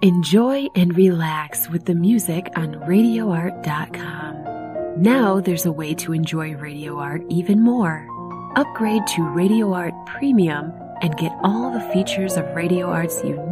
Enjoy and relax with the music on RadioArt.com. Now there's a way to enjoy Radio Art even more. Upgrade to Radio Art Premium and get all the features of Radio Art's unique